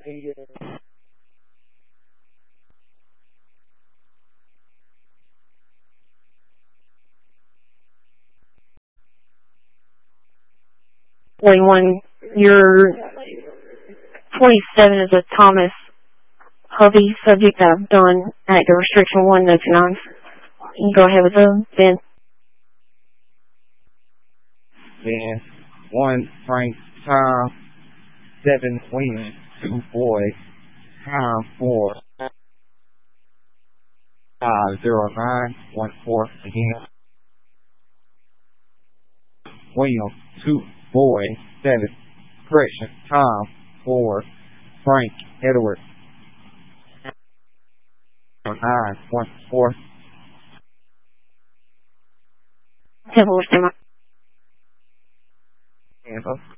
41, your 27 is a Thomas Hovey subject. I've done active restriction 1, no to 9. You can go ahead with the Ben. Ben 1, Frank, Tom 7, Wayne 2, Boy, Tom 4, 0, 9, 1, 4, again. William 2, Boy 7, Christian, Tom 4, Frank, Edward 9, 1, 4. Temple,